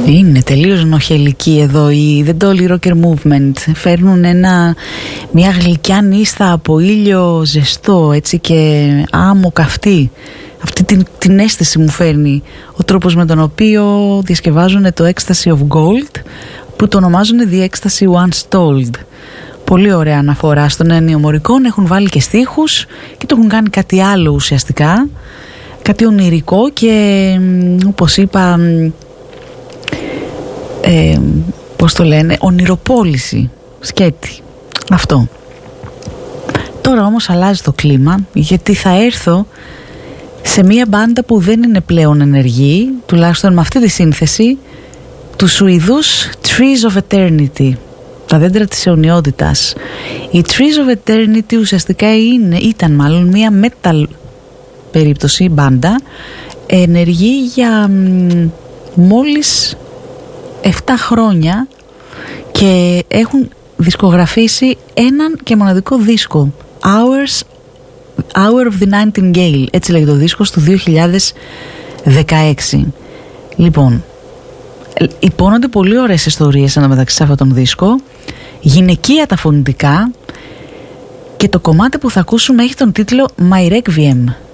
Είναι τελείως νοχελική εδώ η The Dolly Rocker Movement. Φέρνουν μια γλυκιά νύστα από ήλιο ζεστό, έτσι, και άμμο καυτή. Αυτή την αίσθηση μου φέρνει ο τρόπος με τον οποίο διασκευάζουν το Ecstasy of Gold, που το ονομάζουν The Ecstasy Once Told. Πολύ ωραία αναφορά στον Ennio Morricone. Έχουν βάλει και στίχους και το έχουν κάνει κάτι άλλο ουσιαστικά, κάτι ονειρικό και όπως είπα, πώς το λένε, ονειροπόληση, σκέτη. Αυτό. Τώρα όμως αλλάζει το κλίμα, γιατί θα έρθω σε μία μπάντα που δεν είναι πλέον ενεργή, τουλάχιστον με αυτή τη σύνθεση, του Σουηδούς Trees of Eternity, τα δέντρα της αιωνιότητας. Οι Trees of Eternity ουσιαστικά ήταν μία metal περίπτωση μπάντα, ενεργή για μόλις 7 χρόνια και έχουν δισκογραφήσει έναν και μοναδικό δίσκο, Hour of the Nightingale, έτσι λέγεται το δίσκος, του 2016. Λοιπόν, υπόνονται πολύ ωραίες ιστορίες αναμεταξύ σε αυτόν τον δίσκο, γυναικεία τα φωνητικά, και το κομμάτι που θα ακούσουμε έχει τον τίτλο My Requiem.